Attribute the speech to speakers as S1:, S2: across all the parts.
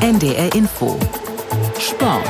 S1: NDR Info. Sport.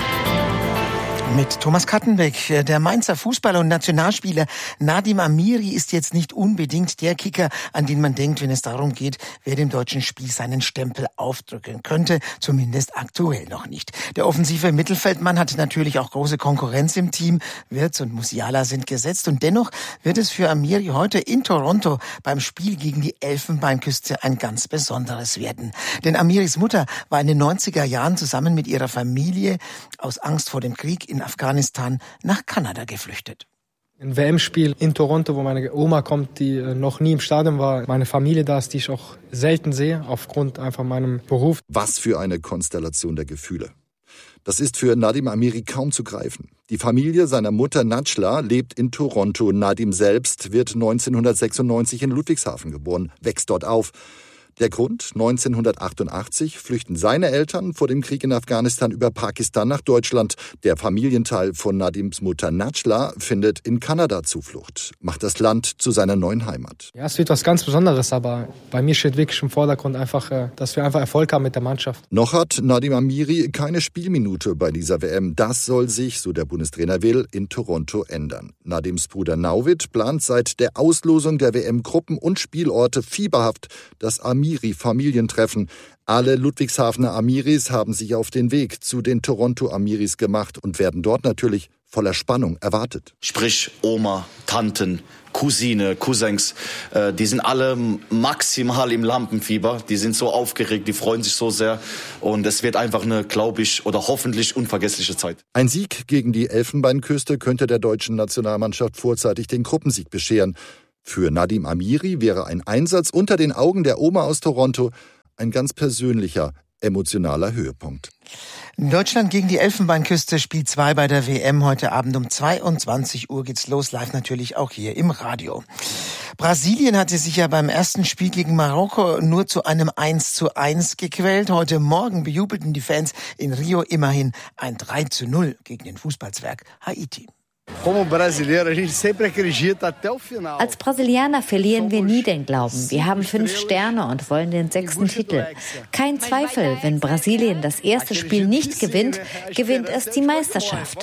S2: Mit Thomas Kattenbeck. Der Mainzer Fußballer und Nationalspieler Nadim Amiri ist jetzt nicht unbedingt der Kicker, an den man denkt, wenn es darum geht, wer dem deutschen Spiel seinen Stempel aufdrücken könnte. Zumindest aktuell noch nicht. Der offensive Mittelfeldmann hat natürlich auch große Konkurrenz im Team. Wirtz und Musiala sind gesetzt. Und dennoch wird es für Amiri heute in Toronto beim Spiel gegen die Elfenbeinküste ein ganz besonderes werden. Denn Amiris Mutter war in den 90er Jahren zusammen mit ihrer Familie aus Angst vor dem Krieg in Afghanistan nach Kanada geflüchtet.
S3: Ein WM-Spiel in Toronto, wo meine Oma kommt, die noch nie im Stadion war. Meine Familie da ist, die ich auch selten sehe, aufgrund einfach meinem Beruf.
S4: Was für eine Konstellation der Gefühle. Das ist für Nadim Amiri kaum zu greifen. Die Familie seiner Mutter Najla lebt in Toronto. Nadim selbst wird 1996 in Ludwigshafen geboren, wächst dort auf. Der Grund? 1988 flüchten seine Eltern vor dem Krieg in Afghanistan über Pakistan nach Deutschland. Der Familienteil von Nadims Mutter Najla findet in Kanada Zuflucht, macht das Land zu seiner neuen Heimat.
S3: Ja, es wird was ganz Besonderes, aber bei mir steht wirklich im Vordergrund einfach, dass wir einfach Erfolg haben mit der Mannschaft.
S4: Noch hat Nadim Amiri keine Spielminute bei dieser WM. Das soll sich, so der Bundestrainer will, in Toronto ändern. Nadims Bruder Nauwit plant seit der Auslosung der WM Gruppen und Spielorte fieberhaft das Amiri-Familientreffen. Alle Ludwigshafener Amiris haben sich auf den Weg zu den Toronto-Amiris gemacht und werden dort natürlich voller Spannung erwartet.
S5: Sprich Oma, Tanten, Cousine, Cousins, die sind alle maximal im Lampenfieber. Die sind so aufgeregt, die freuen sich so sehr. Und es wird einfach eine, glaube ich, oder hoffentlich unvergessliche Zeit.
S4: Ein Sieg gegen die Elfenbeinküste könnte der deutschen Nationalmannschaft vorzeitig den Gruppensieg bescheren. Für Nadim Amiri wäre ein Einsatz unter den Augen der Oma aus Toronto ein ganz persönlicher, emotionaler Höhepunkt.
S2: Deutschland gegen die Elfenbeinküste, Spiel 2 bei der WM. Heute Abend um 22 Uhr geht's los, live natürlich auch hier im Radio. Brasilien hatte sich ja beim ersten Spiel gegen Marokko nur zu einem 1:1 gequält. Heute Morgen bejubelten die Fans in Rio immerhin ein 3:0 gegen den Fußballzwerg Haiti.
S6: Als Brasilianer verlieren wir nie den Glauben. Wir haben 5 Sterne und wollen den 6. Titel. Kein Zweifel, wenn Brasilien das erste Spiel nicht gewinnt, gewinnt es die Meisterschaft.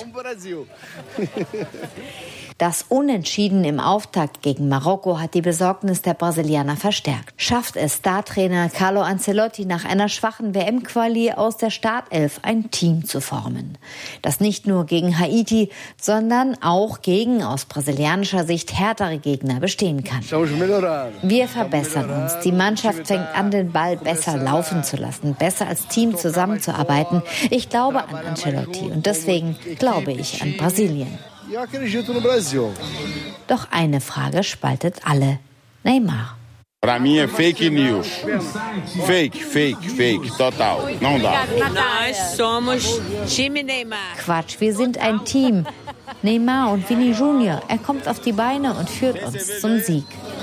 S6: Das Unentschieden im Auftakt gegen Marokko hat die Besorgnis der Brasilianer verstärkt. Schafft es Startrainer Carlo Ancelotti nach einer schwachen WM-Quali aus der Startelf ein Team zu formen, das nicht nur gegen Haiti, sondern auch gegen aus brasilianischer Sicht härtere Gegner bestehen kann. Wir verbessern uns. Die Mannschaft fängt an, den Ball besser laufen zu lassen, besser als Team zusammenzuarbeiten. Ich glaube an Ancelotti und deswegen glaube ich an Brasilien. Doch eine Frage spaltet alle. Neymar.
S7: Para mim é fake news. Fake, total. Não dá.
S8: Nós somos time Neymar.
S6: Quatsch, wir sind ein Team. Neymar und Vini Junior. Er kommt auf die Beine und führt uns zum Sieg.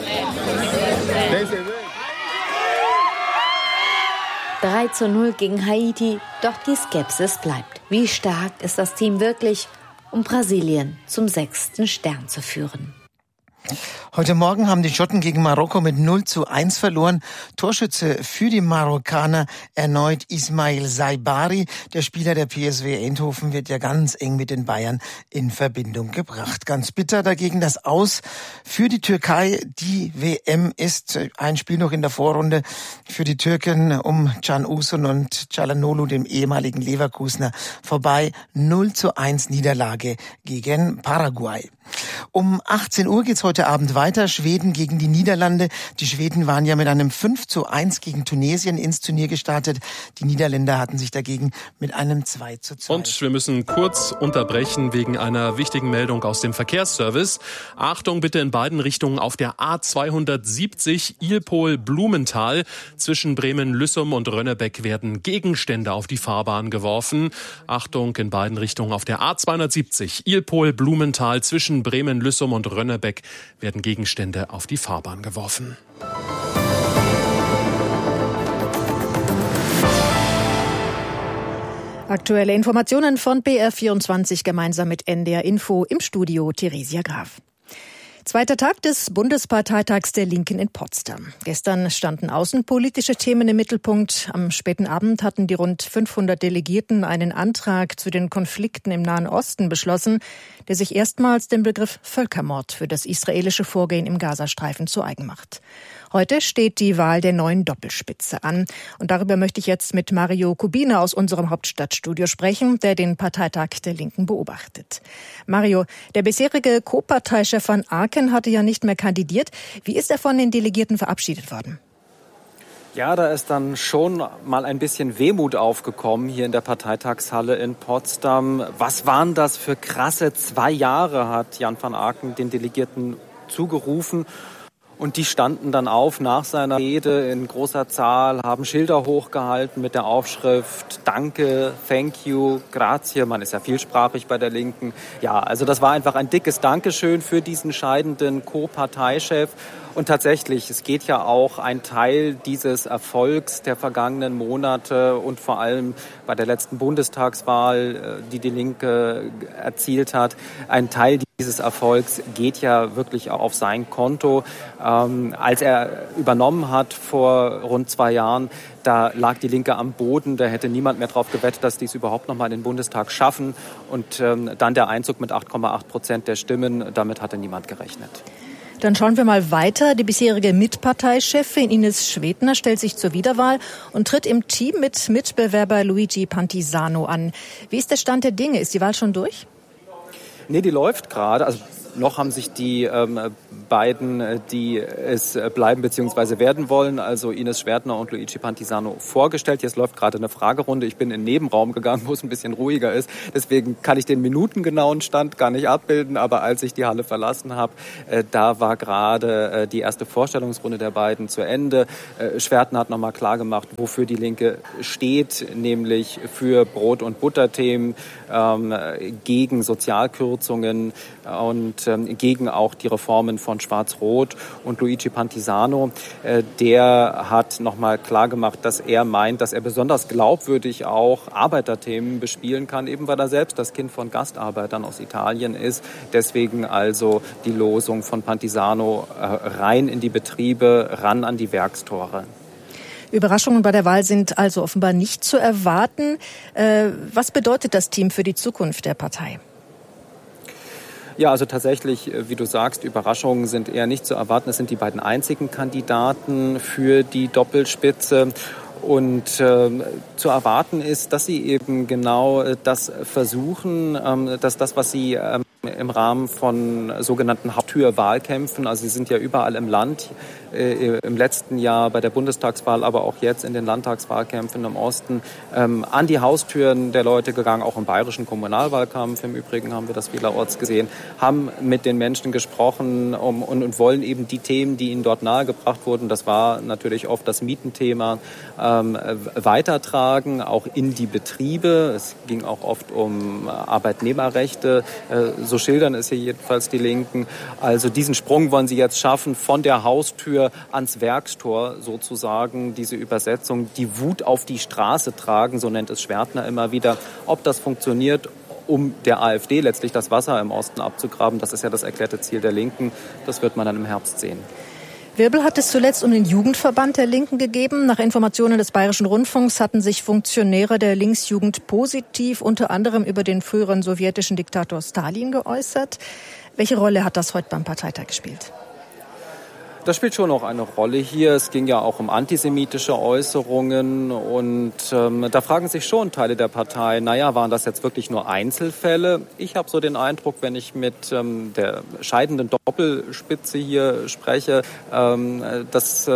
S6: 3:0 gegen Haiti, doch die Skepsis bleibt. Wie stark ist das Team wirklich, um Brasilien zum 6. Stern zu führen?
S2: Heute Morgen haben die Schotten gegen Marokko mit 0:1 verloren. Torschütze für die Marokkaner erneut Ismail Saibari. Der Spieler der PSV Eindhoven wird ja ganz eng mit den Bayern in Verbindung gebracht. Ganz bitter dagegen das Aus für die Türkei. Die WM ist ein Spiel noch in der Vorrunde für die Türken um Can Uzun und Çalhanoğlu, dem ehemaligen Leverkusener, vorbei. 0:1 Niederlage gegen Paraguay. Um 18 Uhr geht's heute Abend weiter. Schweden gegen die Niederlande. Die Schweden waren ja mit einem 5:1 gegen Tunesien ins Turnier gestartet. Die Niederländer hatten sich dagegen mit einem 2:2.
S9: Und wir müssen kurz unterbrechen wegen einer wichtigen Meldung aus dem Verkehrsservice. Achtung bitte in beiden Richtungen auf der A270 Ilpol-Blumenthal. Zwischen Bremen-Lüssum und Rönnebeck werden Gegenstände auf die Fahrbahn geworfen. Achtung in beiden Richtungen auf der A270 Ilpol-Blumenthal. Zwischen Bremen-Lüssum und Rönnebeck werden Gegenstände auf die Fahrbahn geworfen.
S10: Aktuelle Informationen von BR24 gemeinsam mit NDR Info, im Studio Theresia Graf. Zweiter Tag des Bundesparteitags der Linken in Potsdam. Gestern standen außenpolitische Themen im Mittelpunkt. Am späten Abend hatten die rund 500 Delegierten einen Antrag zu den Konflikten im Nahen Osten beschlossen, der sich erstmals den Begriff Völkermord für das israelische Vorgehen im Gazastreifen zu eigen macht. Heute steht die Wahl der neuen Doppelspitze an. Und darüber möchte ich jetzt mit Mario Kubina aus unserem Hauptstadtstudio sprechen, der den Parteitag der Linken beobachtet. Mario, der bisherige Co-Parteichef van Aken hatte ja nicht mehr kandidiert. Wie ist er von den Delegierten verabschiedet worden?
S11: Ja, da ist dann schon mal ein bisschen Wehmut aufgekommen hier in der Parteitagshalle in Potsdam. Was waren das für krasse 2 Jahre, hat Jan van Aken den Delegierten zugerufen. Und die standen dann auf nach seiner Rede in großer Zahl, haben Schilder hochgehalten mit der Aufschrift Danke, Thank you, Grazie. Man ist ja vielsprachig bei der Linken. Ja, also das war einfach ein dickes Dankeschön für diesen scheidenden Co-Parteichef. Und tatsächlich, es geht ja auch ein Teil dieses Erfolgs der vergangenen Monate und vor allem bei der letzten Bundestagswahl, die die Linke erzielt hat, ein Teil dieses Erfolgs geht ja wirklich auch auf sein Konto. Als er übernommen hat vor rund 2 Jahren, da lag die Linke am Boden, da hätte niemand mehr drauf gewettet, dass die es überhaupt noch mal in den Bundestag schaffen. Und dann der Einzug mit 8,8% der Stimmen, damit hatte niemand gerechnet.
S10: Dann schauen wir mal weiter. Die bisherige Mitparteichefin Ines Schwedner stellt sich zur Wiederwahl und tritt im Team mit Mitbewerber Luigi Pantisano an. Wie ist der Stand der Dinge? Ist die Wahl schon durch?
S11: Nee, die läuft gerade. Also noch haben sich die beiden, die es bleiben bzw. werden wollen, also Ines Schwedner und Luigi Pantisano, vorgestellt. Jetzt läuft gerade eine Fragerunde. Ich bin in den Nebenraum gegangen, wo es ein bisschen ruhiger ist. Deswegen kann ich den minutengenauen Stand gar nicht abbilden. Aber als ich die Halle verlassen habe, da war gerade die erste Vorstellungsrunde der beiden zu Ende. Schwedner hat nochmal klargemacht, wofür die Linke steht, nämlich für Brot- und Butterthemen, gegen Sozialkürzungen und gegen auch die Reformen von Schwarz-Rot. Und Luigi Pantisano, der hat nochmal klargemacht, dass er meint, dass er besonders glaubwürdig auch Arbeiterthemen bespielen kann, eben weil er selbst das Kind von Gastarbeitern aus Italien ist. Deswegen also die Losung von Pantisano, rein in die Betriebe, ran an die Werkstore.
S10: Überraschungen bei der Wahl sind also offenbar nicht zu erwarten. Was bedeutet das Team für die Zukunft der Partei?
S11: Ja, also tatsächlich, wie du sagst, Überraschungen sind eher nicht zu erwarten. Es sind die beiden einzigen Kandidaten für die Doppelspitze. Und zu erwarten ist, dass sie eben genau das versuchen, dass das, was sie im Rahmen von sogenannten Haupttürwahlkämpfen, also sie sind ja überall im Land, im letzten Jahr bei der Bundestagswahl, aber auch jetzt in den Landtagswahlkämpfen im Osten, an die Haustüren der Leute gegangen, auch im bayerischen Kommunalwahlkampf. Im Übrigen haben wir das vielerorts gesehen, haben mit den Menschen gesprochen und wollen eben die Themen, die ihnen dort nahegebracht wurden, das war natürlich oft das Mietenthema, weitertragen, auch in die Betriebe. Es ging auch oft um Arbeitnehmerrechte. So schildern es hier jedenfalls die Linken. Also diesen Sprung wollen sie jetzt schaffen, von der Haustür ans Werkstor sozusagen, diese Übersetzung, die Wut auf die Straße tragen, so nennt es Schwedner immer wieder. Ob das funktioniert, um der AfD letztlich das Wasser im Osten abzugraben, das ist ja das erklärte Ziel der Linken, das wird man dann im Herbst sehen.
S10: Wirbel hat es zuletzt um den Jugendverband der Linken gegeben. Nach Informationen des Bayerischen Rundfunks hatten sich Funktionäre der Linksjugend positiv unter anderem über den früheren sowjetischen Diktator Stalin geäußert. Welche Rolle hat das heute beim Parteitag gespielt?
S11: Das spielt schon noch eine Rolle hier. Es ging ja auch um antisemitische Äußerungen und da fragen sich schon Teile der Partei, waren das jetzt wirklich nur Einzelfälle? Ich habe so den Eindruck, wenn ich mit der scheidenden Doppelspitze hier spreche, dass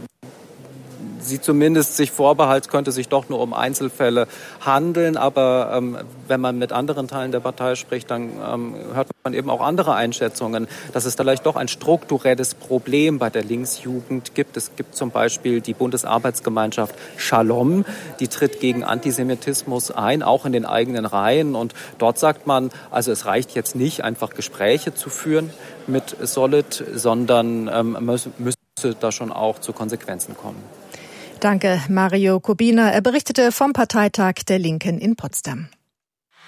S11: sie zumindest sich vorbehalten, könnte sich doch nur um Einzelfälle handeln. Aber wenn man mit anderen Teilen der Partei spricht, dann hört man eben auch andere Einschätzungen, dass es vielleicht doch ein strukturelles Problem bei der Linksjugend gibt. Es gibt zum Beispiel die Bundesarbeitsgemeinschaft Shalom, die tritt gegen Antisemitismus ein, auch in den eigenen Reihen. Und dort sagt man, also es reicht jetzt nicht, einfach Gespräche zu führen mit Solid, sondern müsse da schon auch zu Konsequenzen kommen.
S10: Danke, Mario Kubina. Er berichtete vom Parteitag der Linken in Potsdam.